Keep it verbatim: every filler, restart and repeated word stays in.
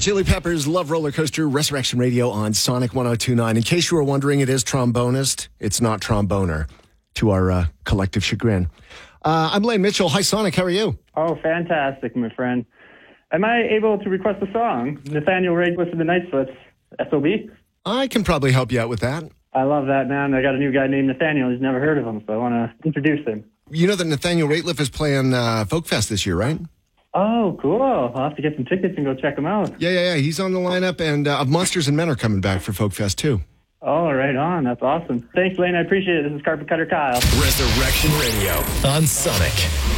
Chili Peppers, Love Roller Coaster, Resurrection Radio on Sonic one oh two point nine. In case you were wondering, it is trombonist. It's not tromboner, to our uh, collective chagrin. Uh, I'm Lane Mitchell. Hi, Sonic. How are you? Oh, fantastic, my friend. Am I able to request a song? Nathaniel Rayquist and the Night Slips, S O B? I can probably help you out with that. I love that, man. I got a new guy named Nathaniel. He's never heard of him, so I want to introduce him. You know that Nathaniel Rateliff is playing uh, Folk Fest this year, right? Oh, cool. I'll have to get some tickets and go check him out. Yeah, yeah, yeah. He's on the lineup, and uh, Monsters and Men are coming back for Folk Fest, too. Oh, right on. That's awesome. Thanks, Lane. I appreciate it. This is Carpet Cutter Kyle. Resurrection Radio on Sonic.